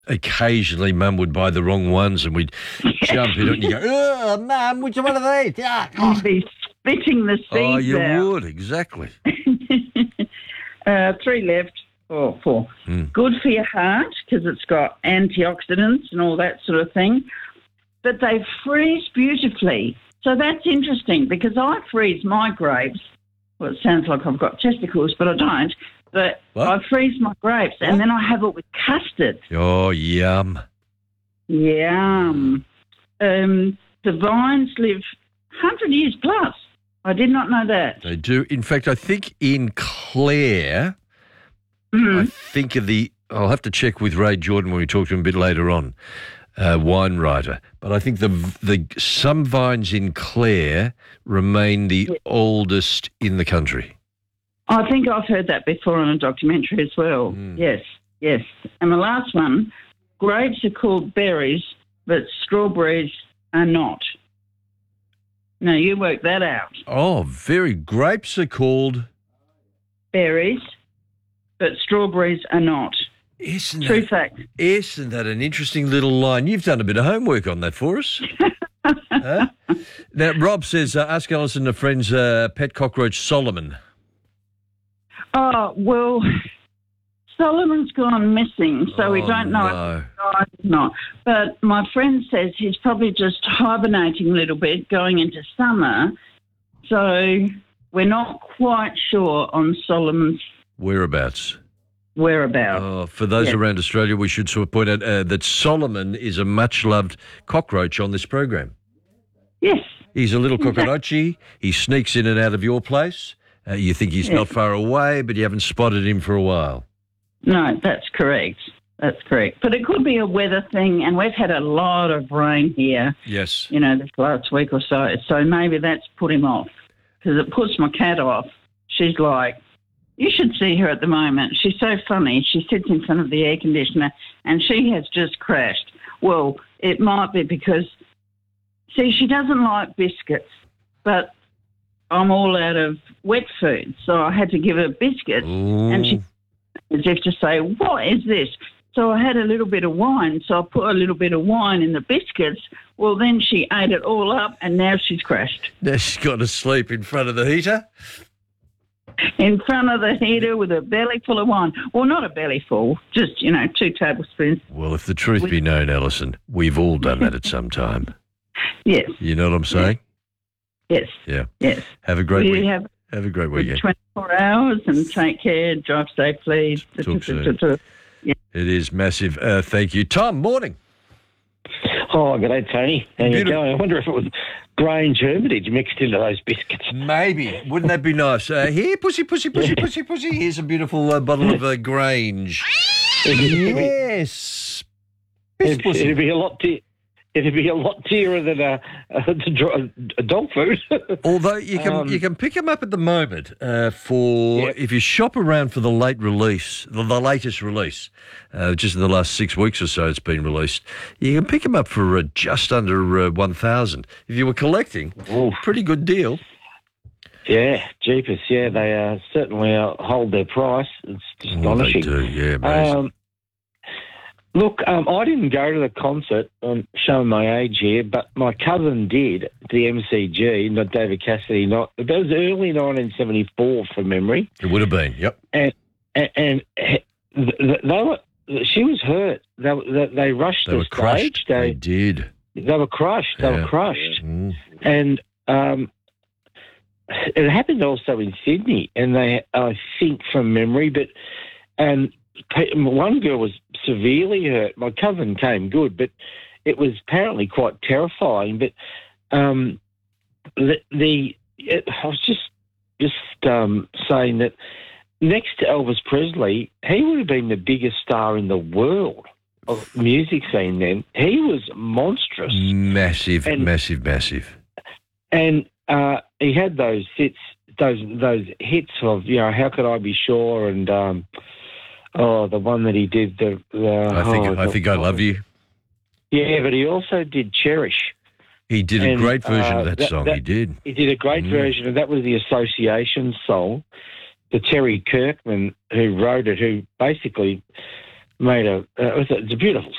Occasionally, Mum would buy the wrong ones, and we'd jump in it, and you go, "Oh, Mum, which one are these?" Yeah. You'd be spitting the Oh, seeds you out. would, exactly. 3 left, or 4. Good for your heart because it's got antioxidants and all that sort of thing. But they freeze beautifully. So that's interesting because I freeze my grapes. Well, it sounds like I've got testicles, but I don't. But What? I freeze my grapes and then I have it with custard. Oh, yum. Yum. The vines live 100 years plus. I did not know that. They do. In fact, I think in Clare, I think I'll have to check with Ray Jordan when we talk to him a bit later on, wine writer. But I think some vines in Clare remain the oldest in the country. I think I've heard that before on a documentary as well. Yes. And the last one, grapes are called berries, but strawberries are not. Now, you work that out. Oh, grapes are called... Berries, but strawberries are not. True fact. Isn't that an interesting little line? You've done a bit of homework on that for us. Huh? Now, Rob says, ask Alison a friend's pet cockroach, Solomon. Oh, well, Solomon's gone missing, so we don't know no. if he's died or not. But my friend says he's probably just hibernating a little bit going into summer, so we're not quite sure on Solomon's Whereabouts? whereabouts. For those around Australia, we should sort of point out that Solomon is a much-loved cockroach on this program. Yes. He's a little cockroachy. He sneaks in and out of your place. You think he's not far away, but you haven't spotted him for a while. No, that's correct. That's correct. But it could be a weather thing, and we've had a lot of rain here, Yes. this last week or so. So maybe that's put him off because it puts my cat off. She's like, you should see her at the moment. She's so funny. She sits in front of the air conditioner and she has just crashed. Well, it might be because, see, she doesn't like biscuits, but I'm all out of wet food, so I had to give her biscuits. Ooh. And she, as if to say, what is this? So I had a little bit of wine, so I put a little bit of wine in the biscuits. Well, then she ate it all up, and now she's crashed. Now she's got to sleep in front of the heater. In front of the heater with a belly full of wine. Well, not a belly full, just, 2 tablespoons. Well, if the truth be known, Alison, we've all done that at some time. Yes. You know what I'm saying? Yes. Yeah. Yes. Have a great week. Have a great weekend. 24 hours and take care, drive safely. Talk soon. Yeah. It is massive. Thank you. Tom, morning. Oh, g'day, Tony. How you Beautiful. going? I wonder if it was Grange Hermitage mixed into those biscuits. Maybe. Wouldn't that be nice? Here, pussy. Here's a beautiful bottle of Grange. Yes. It'd be a lot dearer than a dog food. Although you can pick them up at the moment if you shop around for the latest release, just in the last 6 weeks or so it's been released, you can pick them up for just under 1,000. If you were collecting, pretty good deal. Yeah, jeepers. Yeah, they certainly hold their price. It's astonishing. They do, yeah, amazing. Look, I didn't go to the concert, showing my age here, but my cousin did, the MCG, not David Cassidy, that was early 1974 from memory. It would have been, yep. And she was hurt. They rushed They the were stage. crushed. They did. They were crushed. They were crushed. Mm. And it happened also in Sydney, and I think from memory, and one girl was severely hurt. My cousin came good, but it was apparently quite terrifying. But I was just saying that next to Elvis Presley, he would have been the biggest star in the world of music scene then. He was monstrous. Massive. And he had those hits of, How Could I Be Sure, and the one that he did. I think I Love You. Yeah, but he also did Cherish. He did a great version of that song. He did. He did a great version, and that was the Association song. The Terry Kirkman who wrote it, who basically made it's a beautiful